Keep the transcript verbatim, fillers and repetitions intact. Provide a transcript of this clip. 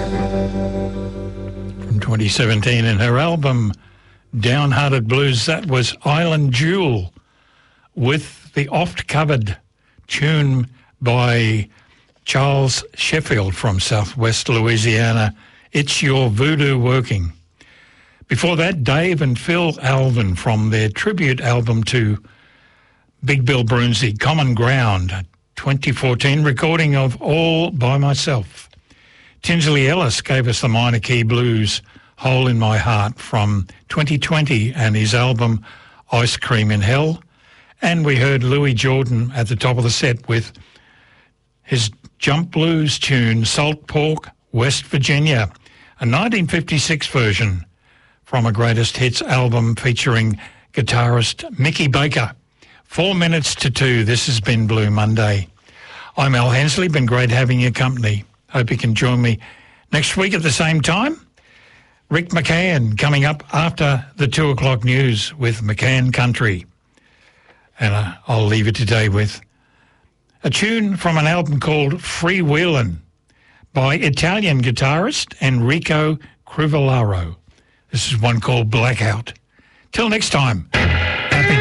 From twenty seventeen, in her album Downhearted Blues, that was Island Jewel with the oft-covered tune by Charles Sheffield from southwest Louisiana, It's Your Voodoo Working. Before that, Dave and Phil Alvin from their tribute album to Big Bill Broonzy, Common Ground, twenty fourteen recording of All By Myself. Tinsley Ellis gave us the minor key blues, Hole in My Heart, from twenty twenty and his album Ice Cream in Hell. And we heard Louis Jordan at the top of the set with his jump blues tune, Salt Pork, West Virginia, a nineteen fifty-six version from a greatest hits album featuring guitarist Mickey Baker. Four minutes to two. This has been Blue Monday. I'm Al Hensley. Been great having your company. Hope you can join me next week at the same time. Rick McCann coming up after the two o'clock news with McCann Country. And uh, I'll leave it today with a tune from an album called Freewheelin' by Italian guitarist Enrico Crivellaro. This is one called Blackout. Till next time.